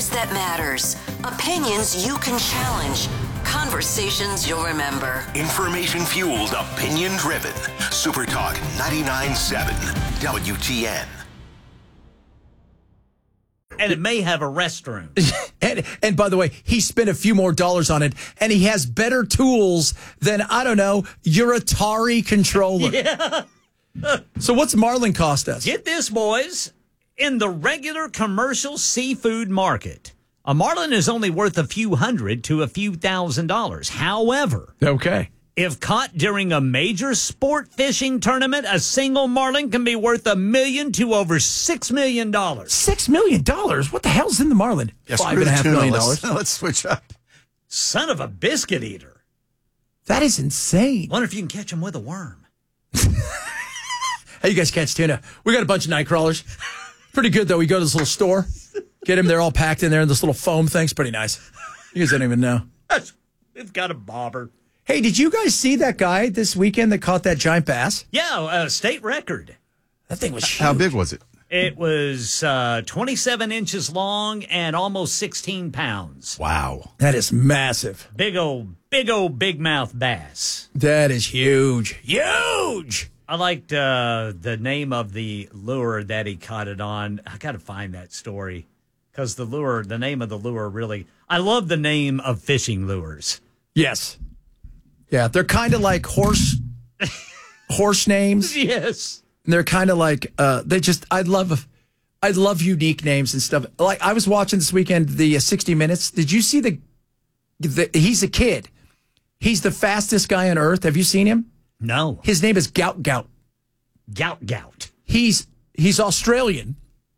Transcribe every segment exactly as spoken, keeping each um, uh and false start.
News that matters. Opinions you can challenge. Conversations you'll remember. Information-fueled, opinion-driven. Super Talk ninety-nine point seven W T N. And it may have a restroom. and, and by the way, he spent a few more dollars on it, and he has better tools than, I don't know, your Atari controller. Yeah. So what's marlin cost us? Get this, boys. In the regular commercial seafood market, a marlin is only worth a few hundred to a few thousand dollars. However, okay, if caught during a major sport fishing tournament, a single marlin can be worth a million to over six million dollars. Six million dollars? What the hell's in the marlin? Yeah, Five and a half tuna. million let's, dollars. Let's switch up. Son of a biscuit eater. That is insane. Wonder if you can catch him with a worm. Hey, you guys catch tuna? We got a bunch of night crawlers. Pretty good, though. We go to this little store, get them. They're all packed in there in this little foam thing. It's pretty nice. You guys don't even know. It's got a bobber. Hey, did you guys see that guy this weekend that caught that giant bass? Yeah, a state record. That thing was huge. How big was it? It was uh, twenty-seven inches long and almost sixteen pounds. Wow. That is massive. Big old, big old big mouth bass. That is huge. Huge. I liked uh, the name of the lure that he caught it on. I got to find that story because the lure, the name of the lure really, I love the name of fishing lures. Yes. Yeah, they're kind of like horse horse names. Yes. And they're kind of like, uh, they just, I love, I love unique names and stuff. Like I was watching this weekend, the uh, sixty minutes. Did you see the, the, he's a kid. He's the fastest guy on earth. Have you seen him? No. His name is Gout Gout. Gout Gout. He's he's Australian,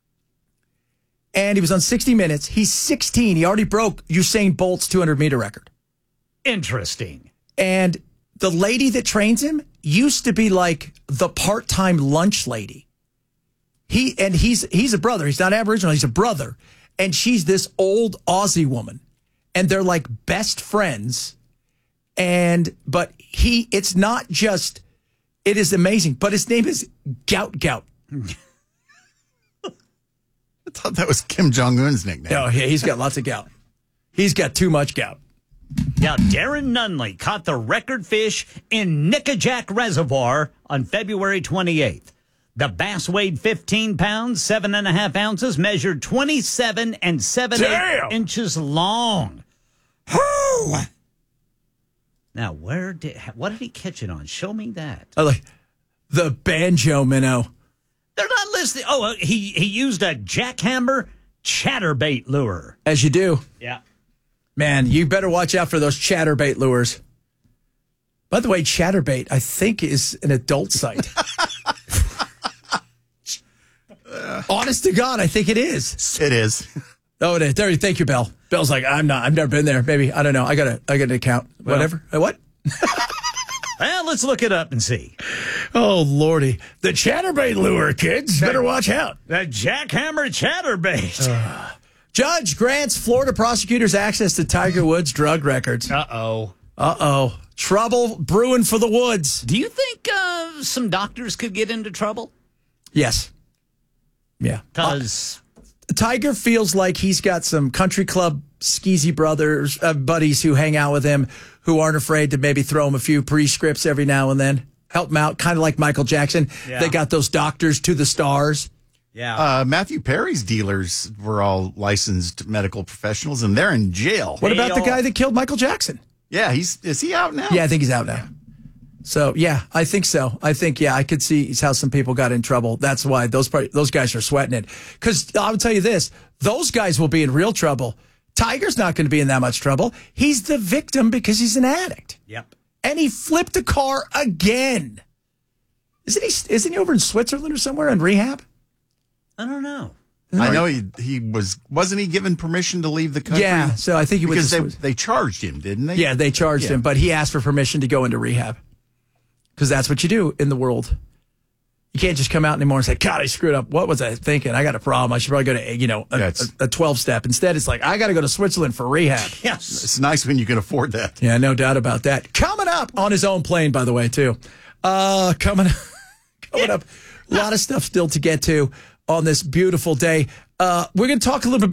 and he was on sixty minutes. He's sixteen. He already broke Usain Bolt's two hundred meter record. Interesting. And the lady that trains him used to be like the part-time lunch lady. He and he's he's a brother. He's not Aboriginal. He's a brother, and she's this old Aussie woman, and they're like best friends. And, but he, it's not just, it is amazing, but his name is Gout Gout. I thought that was Kim Jong-un's nickname. Oh, yeah, he's got lots of gout. He's got too much gout. Now, Darren Nunley caught the record fish in Nickajack Reservoir on February twenty-eighth. The bass weighed fifteen pounds, seven and a half ounces, measured twenty-seven and seven Damn. inches long. Woo! Now, where did what did he catch it on? Show me that. I like the banjo minnow. They're not listening. Oh, uh, he he used a jackhammer chatterbait lure. As you do. Yeah. Man, you better watch out for those chatterbait lures. By the way, chatterbait, I think, is an adult site. Honest to God, I think it is. It is. Oh, it is. There, thank you, Bell. Bell's like, I'm not. I've never been there. Maybe. I don't know. I got a, I got an account. Well, Whatever. Uh, what? Well, let's look it up and see. Oh, Lordy. The chatterbait lure, kids. Better watch out. The jackhammer chatterbait. Uh, Judge grants Florida prosecutors access to Tiger Woods' drug records. Uh-oh. Uh-oh. Trouble brewing for the Woods. Do you think uh, some doctors could get into trouble? Yes. Yeah. Because uh, Tiger feels like he's got some country club skeezy brothers, uh, buddies who hang out with him who aren't afraid to maybe throw him a few pre-scripts every now and then. Help him out, kind of like Michael Jackson. Yeah. They got those doctors to the stars. Yeah. Uh, Matthew Perry's dealers were all licensed medical professionals, and they're in jail. What about the all- guy that killed Michael Jackson? Yeah, he's is he out now? Yeah, I think he's out now. So, yeah, I think so. I think, yeah, I could see how some people got in trouble. That's why those part, those guys are sweating it. Because I'll tell you this, those guys will be in real trouble. Tiger's not going to be in that much trouble. He's the victim because he's an addict. Yep. And he flipped a car again. Isn't he, isn't he over in Switzerland or somewhere in rehab? I don't know. I know he he was wasn't he given permission to leave the country? Yeah, so I think he because was. they they charged him, didn't they? Yeah, they charged Yeah. him, but he asked for permission to go into rehab because that's what you do in the world. You can't just come out anymore and say, "God, I screwed up. What was I thinking? I got a problem. I should probably go to you know a, Yeah, a, a twelve step." Instead, it's like I got to go to Switzerland for rehab. Yes. It's nice when you can afford that. Yeah, no doubt about that. Coming up on his own plane, by the way, too. Uh, coming coming up, a lot of stuff still to get to on this beautiful day. Uh, we're going to talk a little bit.